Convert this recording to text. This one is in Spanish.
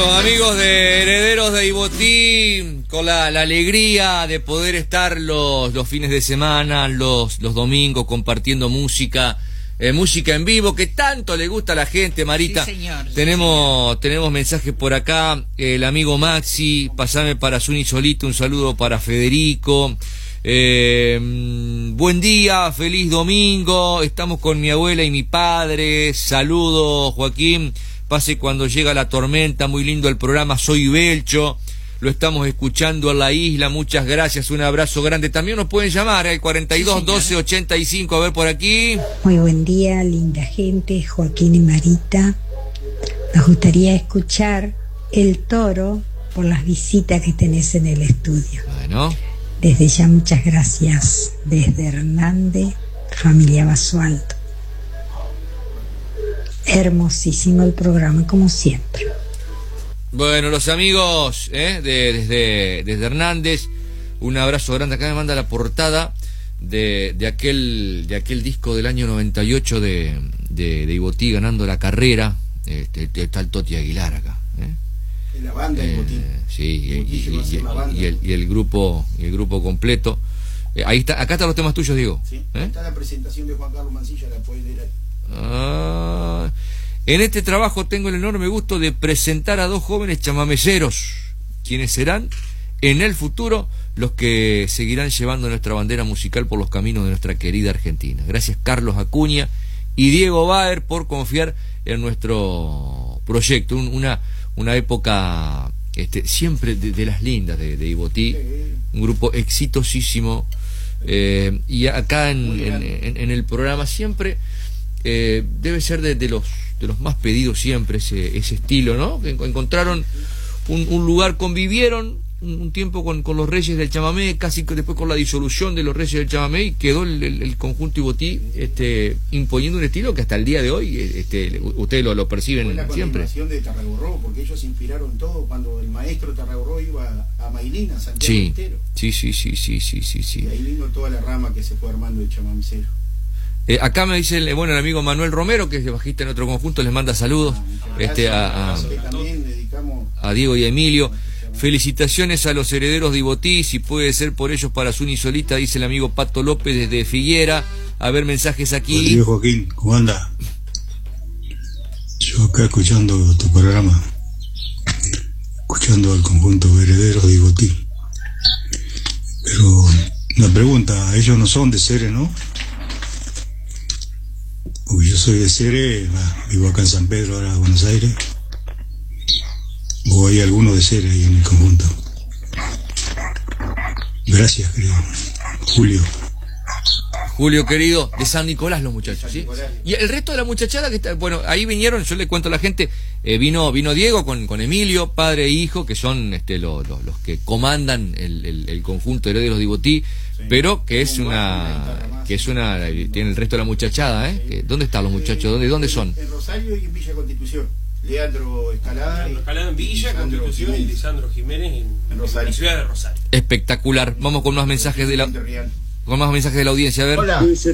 los amigos de Herederos de Ibotí, con la alegría de poder estar los fines de semana, los domingos, compartiendo música en vivo, que tanto le gusta a la gente, Marita. Sí, señor. Tenemos mensajes por acá, el amigo Maxi, pasame para Zuni Solito, un saludo para Federico. Buen día, feliz domingo, estamos con mi abuela y mi padre, saludos Joaquín, pase cuando llega la tormenta, muy lindo el programa, soy Belcho, lo estamos escuchando en la isla, muchas gracias, un abrazo grande. También nos pueden llamar al 42 12 85, a ver por aquí. Muy buen día, linda gente, Joaquín y Marita. Nos gustaría escuchar El Toro por las visitas que tenés en el estudio. Bueno. Desde ya muchas gracias. Desde Hernández, familia Basualdo. Hermosísimo el programa, como siempre. Bueno, los amigos desde Hernández, un abrazo grande. Acá me manda la portada de aquel disco del año 98 de Ibotí ganando la carrera. Está el Toti Aguilar acá. En la banda Ibotí. Sí, y el grupo completo. Ahí está, acá están los temas tuyos, Diego. Sí, está la presentación de Juan Carlos Mancilla, la pueden leer ahí. En este trabajo tengo el enorme gusto de presentar a dos jóvenes chamameceros, quienes serán en el futuro los que seguirán llevando nuestra bandera musical por los caminos de nuestra querida Argentina. Gracias Carlos Acuña y Diego Baer por confiar en nuestro proyecto. Una época siempre de las lindas de Ibotí, un grupo exitosísimo, y acá en el programa siempre debe ser de los más pedidos siempre ese estilo, ¿no? Que encontraron un lugar, convivieron un tiempo con los Reyes del Chamamé, casi que después con la disolución de los Reyes del Chamamé, y quedó el conjunto Ibotí imponiendo un estilo que hasta el día de hoy ustedes lo perciben siempre. Fue la continuación de Tarragorro, porque ellos inspiraron todo cuando el maestro Tarragorro iba a Mailín, a Santiago Estero. Sí. Y ahí vino toda la rama que se fue armando el chamamecero. Acá me dice el amigo Manuel Romero, que es bajista en otro conjunto, les manda saludos a Diego y a Emilio. Felicitaciones a los herederos de Ibotí, si puede ser por ellos para Zuni Solita, dice el amigo Pato López desde Figuera. A ver, mensajes aquí. Buen día, Joaquín, ¿cómo anda? Yo acá escuchando tu programa, escuchando al conjunto herederos de Ibotí. Pero una pregunta, ellos no son de Ceres, ¿no? Porque yo soy de Ceres, vivo acá en San Pedro, ahora Buenos Aires. ¿O hay alguno de Ceres ahí en el conjunto? Gracias, querido Julio, querido, de San Nicolás los muchachos, ¿sí? Y el resto de la muchachada que está, bueno, ahí vinieron, yo le cuento a la gente, vino Diego con Emilio, padre e hijo, que son los que comandan el conjunto de herederos de Ibotí, sí, pero que es tiene el resto de la muchachada, ¿dónde están los muchachos? ¿Dónde son? En Rosario y en Villa Constitución. Leandro Escalada en Villa Constitución y Lisandro Jiménez en la ciudad de Rosario. Espectacular. Vamos con más mensajes de la audiencia, a ver. Hola.